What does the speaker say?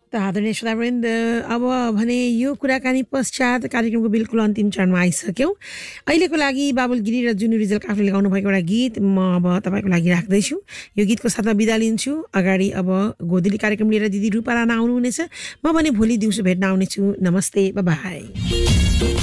त आदरणीय श्रोतावृन्द, अब भने यो कुराकानी पश्चात कार्यक्रमको बिल्कुल अन्तिम चरणमा आइसक्यौँ। अहिलेको लागि बाबुल गिरी र जुनु रिजल काफले गाउनु भएको एउटा गीत म अब तपाईँको लागि राख्दैछु। यो गीतको साथमा बिदा लिन्छु। अगाडि अब गोदली कार्यक्रम लिएर दिदी रूपा राणा आउनुहुनेछ। म भने भोलि दिउँसो भेट्न आउनेछु। नमस्ते, बाई।